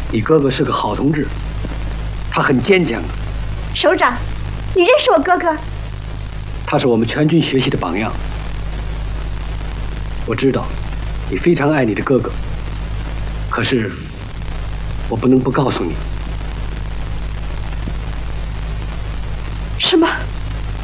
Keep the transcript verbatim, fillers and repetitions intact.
你哥哥是个好同志，他很坚强。 首长，你认识我哥哥？ 他是我们全军学习的榜样。我知道你非常爱你的哥哥，可是我不能不告诉你。